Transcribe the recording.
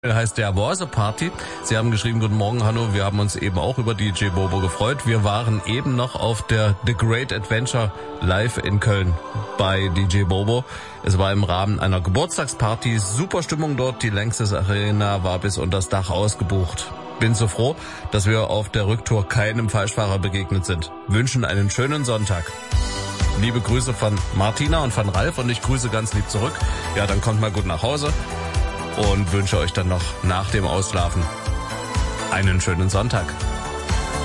Heißt der Warse Party. Sie haben geschrieben, guten Morgen, Hanno, wir haben uns eben auch über DJ Bobo gefreut. Wir waren eben noch auf der The Great Adventure live in Köln bei DJ Bobo. Es war im Rahmen einer Geburtstagsparty, super Stimmung dort, die Lanxess Arena war bis unter das Dach ausgebucht. Bin so froh, dass wir auf der Rücktour keinem Falschfahrer begegnet sind. Wünschen einen schönen Sonntag. Liebe Grüße von Martina und von Ralf und ich grüße ganz lieb zurück. Ja, dann kommt mal gut nach Hause. Und wünsche euch dann noch nach dem Ausschlafen einen schönen Sonntag.